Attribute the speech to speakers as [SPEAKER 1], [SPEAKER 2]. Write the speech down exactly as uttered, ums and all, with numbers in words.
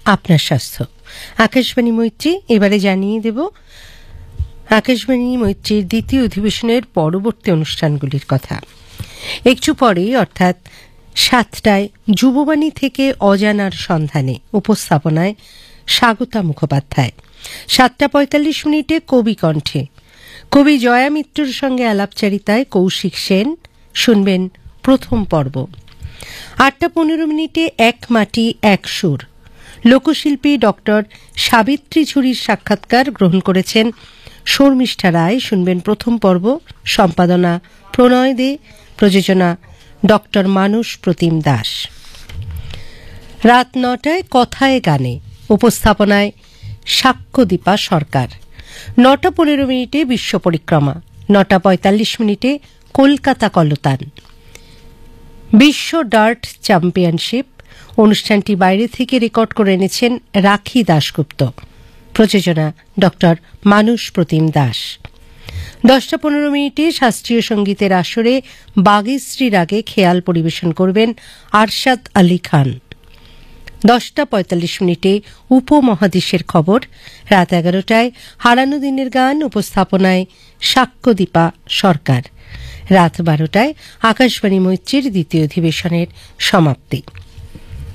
[SPEAKER 1] আপনার স্বাস্থ্য। আকাশবাণী মৈত্রী এবারে জানিয়ে দেব আকাশবাণী মৈত্রীর দ্বিতীয় অধিবেশনের পরবর্তী অনুষ্ঠানগুলির কথা। একটু পরে অর্থাৎ সাতটায় যুববাণী থেকে অজানার সন্ধানে, উপস্থাপনায় স্বাগতা মুখোপাধ্যায়। সাতটা পঁয়তাল্লিশ মিনিটে কবি কণ্ঠে কবি জয়া মিত্রর সঙ্গে আলাপচারিতায় কৌশিক সেন, শুনবেন প্রথম পর্ব। আটটা পনেরো মিনিটে এক মাটি এক সুর, লোকশিল্পী ডক্টর সাবিত্রী ঝুরির সাক্ষাৎকার গ্রহণ করেছেন শর্মিষ্ঠা রায়, শুনবেন প্রথম পর্ব। সম্পাদনা প্রণয় দে, প্রযোজনা ডক্টর মানস প্রতিম দাস। রাত নটায় কথায় গানে, উপস্থাপনায় সাক্ষ্যদীপা সরকার। নটা পনেরো মিনিটে বিশ্ব পরিক্রমা, নটা পঁয়তাল্লিশ মিনিটে কলকাতা কলতান। বিশ্ব ডার্ট চ্যাম্পিয়নশিপ অনুষ্ঠানটি বাইরে থেকে রেকর্ড করে এনেছেন রাখি দাশগুপ্ত, প্রযোজনা ডক্টর মানস প্রতিম দাস। দশটা পনেরো মিনিটে শাস্ত্রীয় সঙ্গীতের আসরে বাগেশ্রী রাগে খেয়াল পরিবেশন করবেন আরশাদ আলী খান। দশটা পঁয়তাল্লিশ মিনিটে উপমহাদেশের খবর। রাত এগারোটায় হারানো দিনের গান, উপস্থাপনায় সাক্ষ্যদীপা সরকার। রাত বারোটায় আকাশবাণী মৈত্রীর দ্বিতীয় অধিবেশনের সমাপ্তি।